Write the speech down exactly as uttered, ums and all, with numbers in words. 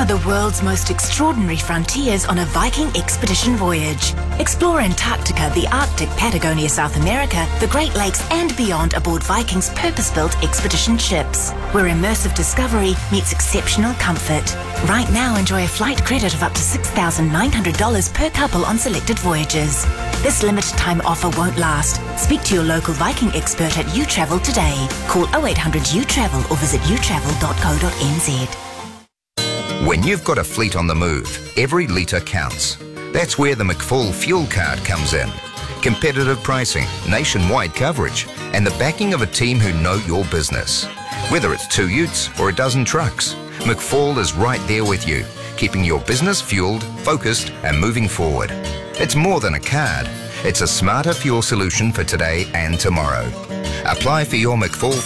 Discover the world's most extraordinary frontiers on a Viking expedition voyage. Explore Antarctica, the Arctic, Patagonia, South America, the Great Lakes and beyond aboard Viking's purpose-built expedition ships, where immersive discovery meets exceptional comfort. Right now, enjoy a flight credit of up to six thousand nine hundred dollars per couple on selected voyages. This limited time offer won't last. Speak to your local Viking expert at uTravel today. Call oh eight hundred U travel or visit u travel dot co dot n z. When you've got a fleet on the move, every litre counts. That's where the McFall Fuel Card comes in. Competitive pricing, nationwide coverage, and the backing of a team who know your business. Whether it's two utes or a dozen trucks, McFall is right there with you, keeping your business fueled, focused, and moving forward. It's more than a card. It's a smarter fuel solution for today and tomorrow. Apply for your McFall